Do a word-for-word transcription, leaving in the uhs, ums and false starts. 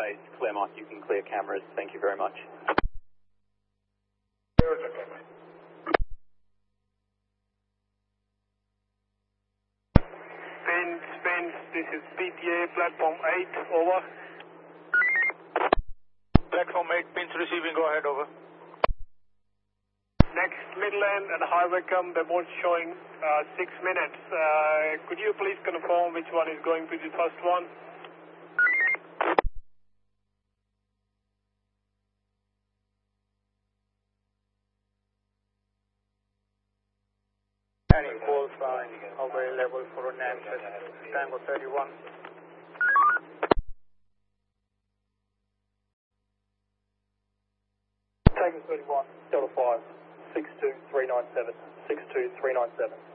base. Claremont, you can clear cameras. Thank you very much. Spence, Spence, this is P T A, platform eight, over. Platform eight, pins receiving, go ahead, over. Next, Midland and High Wycombe, they're both showing uh, six minutes. Uh, could you please confirm which one is going to the first one? Heading call sign, over level for Nantes, Tango thirty-one. Tango thirty-one, Delta five, six two three nine seven, six two three nine seven.